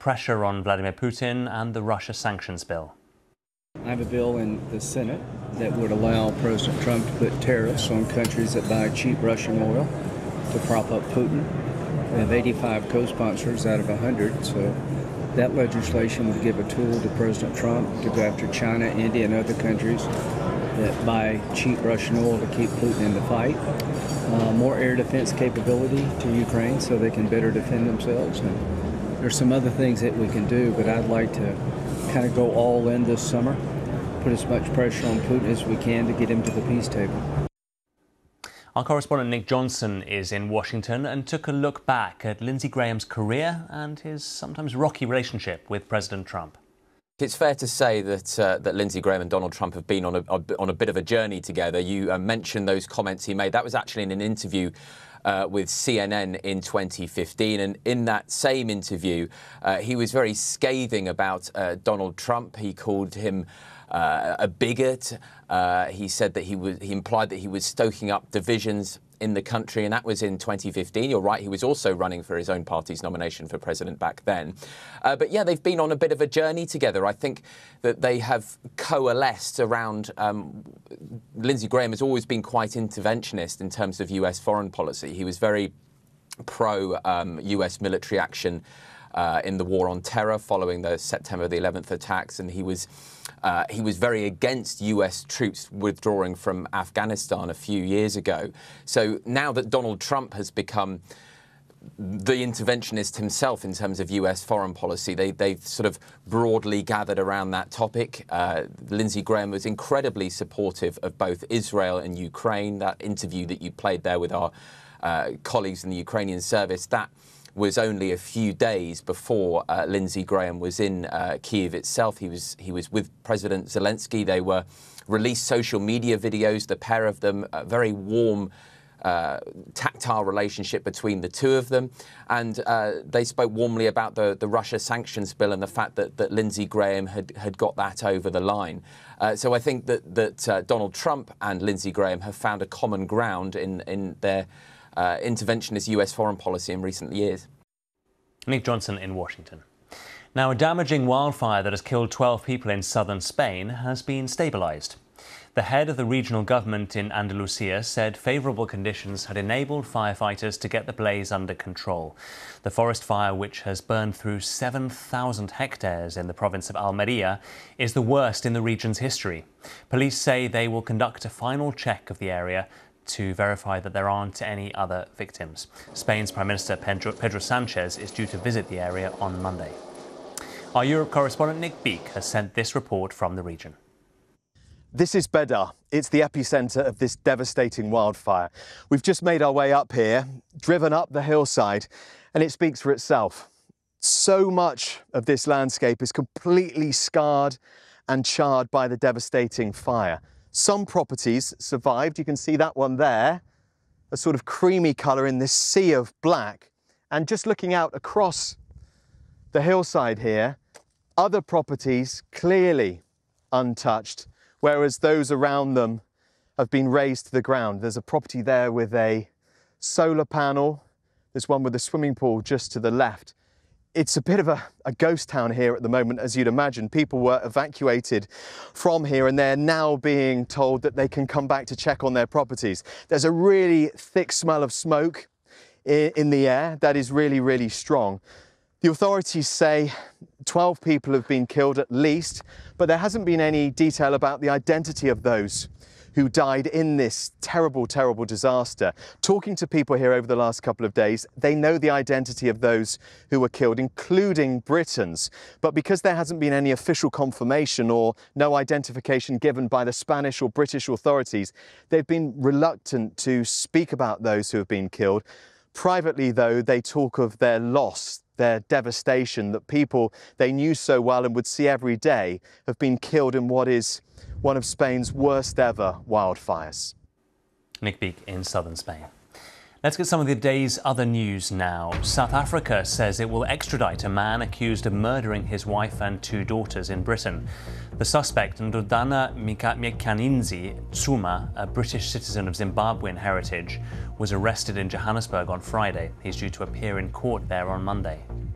pressure on Vladimir Putin and the Russia sanctions bill. I have a bill in the Senate that would allow President Trump to put tariffs on countries that buy cheap Russian oil to prop up Putin. We have 85 co-sponsors out of 100, so that legislation would give a tool to President Trump to go after China, India, and other countries that buy cheap Russian oil to keep Putin in the fight. More air defense capability to Ukraine so they can better defend themselves. And there's some other things that we can do, but I'd like to kind of go all in this summer, put as much pressure on Putin as we can to get him to the peace table. Our correspondent Nick Johnson is in Washington and took a look back at Lindsey Graham's career and his sometimes rocky relationship with President Trump. It's fair to say that that Lindsey Graham and Donald Trump have been on a bit of a journey together. You mentioned those comments he made. That was actually in an interview with CNN in 2015. And in that same interview, he was very scathing about Donald Trump. He called him a bigot. He said that he implied that he was stoking up divisions in the country, and that was in 2015. You're right, he was also running for his own party's nomination for president back then. But yeah, they've been on a bit of a journey together. I think that they have coalesced around Lindsey Graham has always been quite interventionist in terms of US foreign policy. He was very pro US military action in the war on terror following the September the 11th attacks, and he was very against US troops withdrawing from Afghanistan a few years ago. So now that Donald Trump has become the interventionist himself in terms of US foreign policy, they've sort of broadly gathered around that topic. Lindsey Graham was incredibly supportive of both Israel and Ukraine. That interview that you played there with our colleagues in the Ukrainian service, that was only a few days before Lindsey Graham was in Kyiv itself. He was with President Zelensky. They were released social media videos, the pair of them, a very warm, tactile relationship between the two of them. And they spoke warmly about the Russia sanctions bill and the fact that Lindsey Graham had got that over the line. So I think that Donald Trump and Lindsey Graham have found a common ground in their interventionist US foreign policy in recent years. Nick Johnson in Washington. Now, a damaging wildfire that has killed 12 people in southern Spain has been stabilised. The head of the regional government in Andalusia said favourable conditions had enabled firefighters to get the blaze under control. The forest fire, which has burned through 7,000 hectares in the province of Almeria, is the worst in the region's history. Police say they will conduct a final check of the area to verify that there aren't any other victims. Spain's Prime Minister Pedro Sanchez is due to visit the area on Monday. Our Europe correspondent Nick Beek has sent this report from the region. This is Beda. It's the epicentre of this devastating wildfire. We've just made our way up here, driven up the hillside, and it speaks for itself. So much of this landscape is completely scarred and charred by the devastating fire. Some properties survived. You can see that one there, a sort of creamy colour in this sea of black. And just looking out across the hillside here, other properties clearly untouched, whereas those around them have been razed to the ground. There's a property there with a solar panel. There's one with a swimming pool just to the left. It's a bit of a ghost town here at the moment, as you'd imagine. People were evacuated from here and they're now being told that they can come back to check on their properties. There's a really thick smell of smoke in the air that is really, really strong. The authorities say 12 people have been killed at least, but there hasn't been any detail about the identity of those who died in this terrible, terrible disaster. Talking to people here over the last couple of days, they know the identity of those who were killed, including Britons. But because there hasn't been any official confirmation or no identification given by the Spanish or British authorities, they've been reluctant to speak about those who have been killed. Privately, though, they talk of their loss, their devastation, that people they knew so well and would see every day have been killed in what is one of Spain's worst ever wildfires. Nick Beek in southern Spain. Let's get some of the day's other news now. South Africa says it will extradite a man accused of murdering his wife and 2 daughters in Britain. The suspect, Ndodana Mikaninzi Tsuma, a British citizen of Zimbabwean heritage, was arrested in Johannesburg on Friday. He's due to appear in court there on Monday.